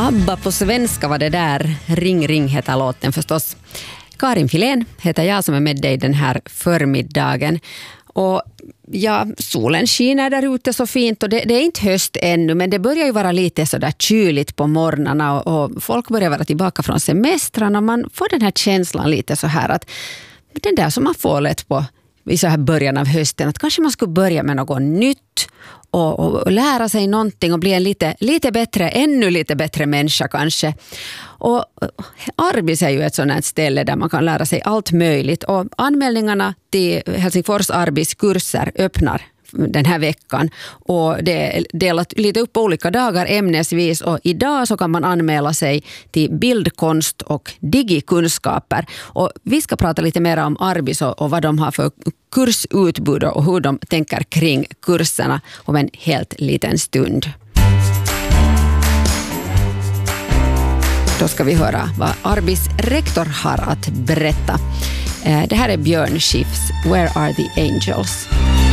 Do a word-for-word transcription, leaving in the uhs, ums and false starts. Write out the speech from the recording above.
ABBA på svenska var det där. Ring, ring heter låten förstås. Karin Filén heter jag som är med dig den här förmiddagen. Och ja, solen skiner där ute så fint och det, det är inte höst ännu, men det börjar ju vara lite så där kyligt på morgnarna och, och folk börjar vara tillbaka från semestrarna. Man får den här känslan lite så här att den där som man får lätt på i så här början av hösten, att kanske man skulle börja med något nytt och, och, och lära sig någonting och bli en lite, lite bättre, ännu lite bättre människa kanske. Och Arbis är ju ett sådant ställe där man kan lära sig allt möjligt och anmälningarna till Helsingfors Arbis kurser öppnar den här veckan och det är delat lite upp på olika dagar ämnesvis och idag så kan man anmäla sig till bildkonst och digikunskaper och vi ska prata lite mer om Arbis och, och vad de har för kursutbud och hur de tänker kring kurserna om en helt liten stund. Då ska vi höra vad Arbis rektor har att berätta. Det här är Björn Skifs Where are the angels?